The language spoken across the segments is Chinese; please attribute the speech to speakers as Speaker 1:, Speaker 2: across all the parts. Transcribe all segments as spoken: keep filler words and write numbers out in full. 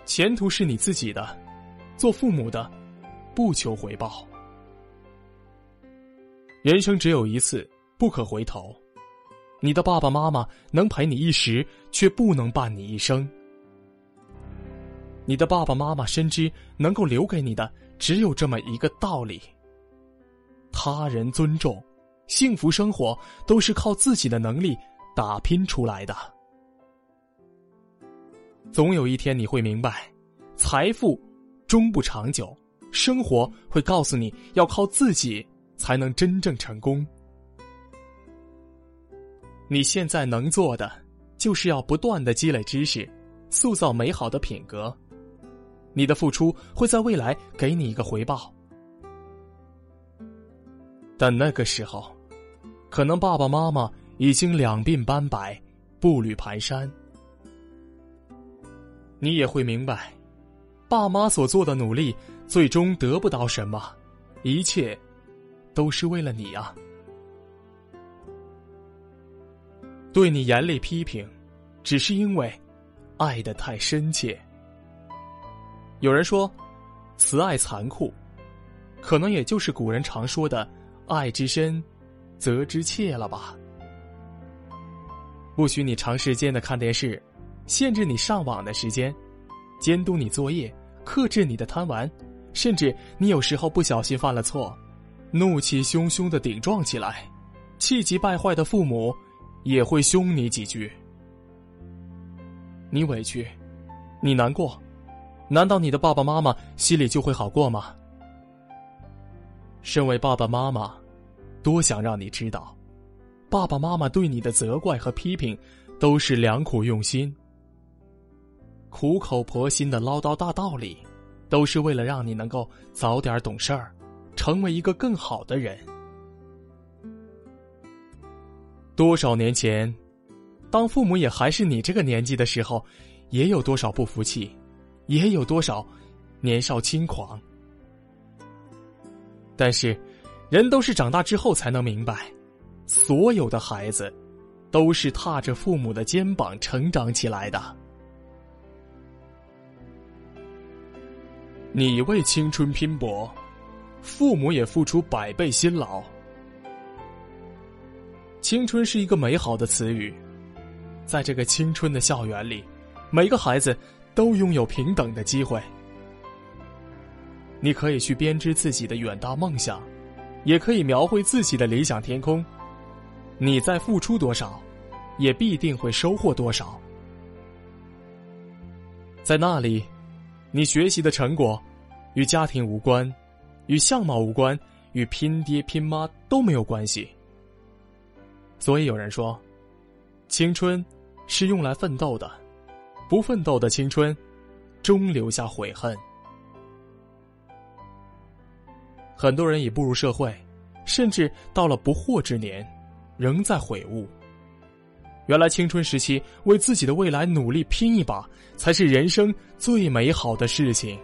Speaker 1: 前途是你自己的，做父母的不求回报。人生只有一次，不可回头。你的爸爸妈妈能陪你一时，却不能伴你一生。你的爸爸妈妈深知能够留给你的只有这么一个道理：他人尊重，幸福生活都是靠自己的能力打拼出来的。总有一天你会明白，财富终不长久，生活会告诉你要靠自己才能真正成功。你现在能做的，就是要不断地积累知识，塑造美好的品格。你的付出会在未来给你一个回报，但那个时候，可能爸爸妈妈已经两鬓斑白，步履蹒跚。你也会明白，爸妈所做的努力最终得不到什么，一切都是为了你啊。对你严厉批评，只是因为爱得太深切。有人说，慈爱残酷，可能也就是古人常说的爱之深，责之切了吧。不许你长时间的看电视，限制你上网的时间，监督你作业，克制你的贪玩，甚至你有时候不小心犯了错，怒气汹汹地顶撞起来，气急败坏的父母也会凶你几句。你委屈，你难过，难道你的爸爸妈妈心里就会好过吗？身为爸爸妈妈，多想让你知道，爸爸妈妈对你的责怪和批评都是良苦用心，苦口婆心的唠叨大道理，都是为了让你能够早点懂事儿，成为一个更好的人。多少年前，当父母也还是你这个年纪的时候，也有多少不服气，也有多少年少轻狂。但是，人都是长大之后才能明白，所有的孩子都是踏着父母的肩膀成长起来的。你为青春拼搏，父母也付出百倍辛劳。青春是一个美好的词语，在这个青春的校园里，每个孩子都拥有平等的机会。你可以去编织自己的远大梦想，也可以描绘自己的理想天空。你在付出多少，也必定会收获多少。在那里，你学习的成果与家庭无关，与相貌无关，与拼爹拼妈都没有关系。所以有人说，青春是用来奋斗的，不奋斗的青春终留下悔恨。很多人已步入社会，甚至到了不惑之年，仍在悔悟。原来青春时期为自己的未来努力拼一把，才是人生最美好的事情。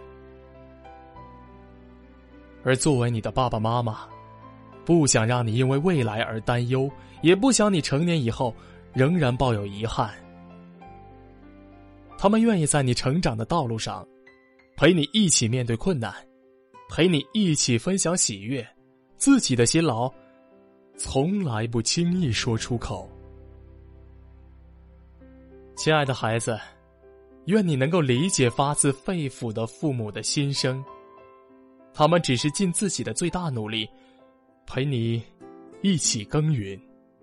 Speaker 1: 而作为你的爸爸妈妈，不想让你因为未来而担忧，也不想你成年以后仍然抱有遗憾。他们愿意在你成长的道路上，陪你一起面对困难，陪你一起分享喜悦，自己的辛劳从来不轻易说出口。亲爱的孩子，愿你能够理解发自肺腑的父母的心声，他们只是尽自己的最大努力，陪你一起耕耘。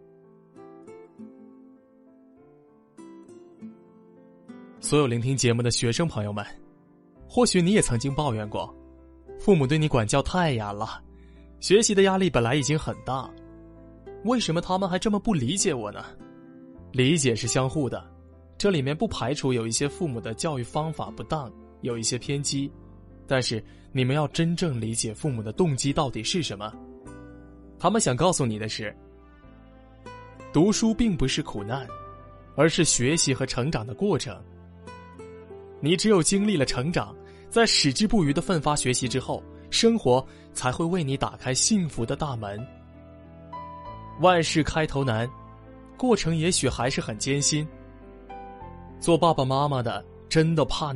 Speaker 1: 所有聆听节目的学生朋友们，或许你也曾经抱怨过，父母对你管教太严了，学习的压力本来已经很大，为什么他们还这么不理解我呢？理解是相互的，这里面不排除有一些父母的教育方法不当，有一些偏激，但是你们要真正理解父母的动机到底是什么。他们想告诉你的是，读书并不是苦难，而是学习和成长的过程。你只有经历了成长，在矢志不渝的奋发学习之后，生活才会为你打开幸福的大门。万事开头难，过程也许还是很艰辛。做爸爸妈妈的真的怕